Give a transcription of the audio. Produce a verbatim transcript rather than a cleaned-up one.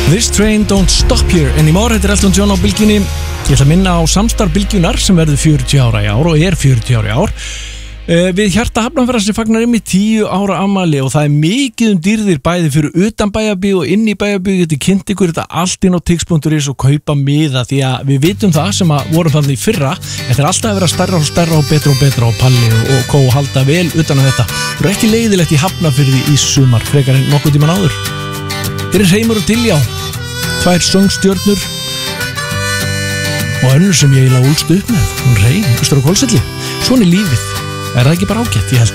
This train don't stop here anymore. Þetta er Elton John á bylgjunni. Ég ætla að minna á samstarf bylgjunar sem verður fjörutíu ára í ár og er fjörutíu ára í ár. Uh, við hjarta Hafnarfjarðar sem fagnar um í tíu ára afmæli og það er mikið um dýrðir bæði fyrir utan bæjarbíu og inn í bæjarbíu. Getið kynnt ykkur þetta allt inn á tix punktur is og kaupa miða því að við vitum það sem að vorum þannig í fyrra. Þetta er alltaf að vera stærra og stærra og betra og betra og Palli og, og kó halda vel utan að þetta. Það er ekki leiðilegt í Hafnarfirði í sumar frekar en nokkuð tíman áður. Hér er Heimur og Diljá, tvær söngstjörnur og önnur sem ég eiginlega úlst upp með. Hún Reyn, austur á Hvolsvelli. Svona er lífið. Er það ekki bara ágætt, ég held.